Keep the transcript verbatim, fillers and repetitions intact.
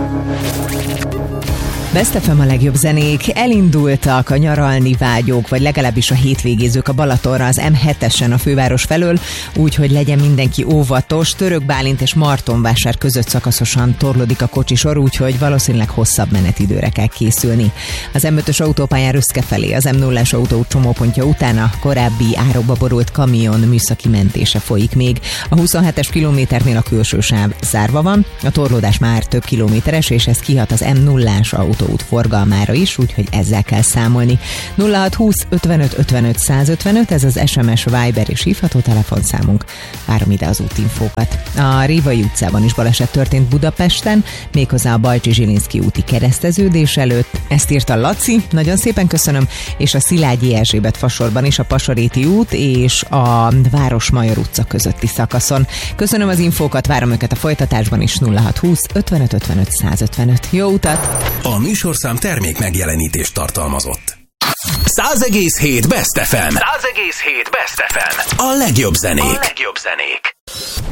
Best ef em a legjobb zenék. Elindultak a nyaralni vágyók, vagy legalábbis a hétvégézők a Balatonra az em hetesen a főváros felől, úgyhogy legyen mindenki óvatos. Török Bálint és Martonvásár között szakaszosan torlódik a kocsisor, úgyhogy valószínűleg hosszabb menetidőre kell készülni. Az em ötös autópályán Röszke felé, az em nullás autó csomópontja után a korábbi árokba borult kamion műszaki mentése folyik még. A huszonhetes kilométernél a külső sáv zárva van, a torlódás már több kilométeres, és ez kihat az em nullás autó út forgalmára is, úgyhogy ezzel kell számolni. nulla hat húsz ötvenöt ötvenöt százötvenöt, ez az es em es, Viber és hívható telefonszámunk. Várom ide az útinfókat. A Révai utcában is baleset történt Budapesten, méghozzá a Bajcsi-Zsilinszky úti kereszteződés előtt. Ezt írta Laci, nagyon szépen köszönöm, és a Szilágyi Erzsébet fasorban is a Pasaréti út és a Városmajor utca közötti szakaszon. Köszönöm az infókat, várom őket a folytatásban is. Nulla hat húsz ötvenöt ötvenöt százötvenöt. Jó utat! A műsorszám termék megjelenítést tartalmazott. száz egész hét Best ef em. száz egész hét Best ef em. A legjobb zenék. A legjobb zenék.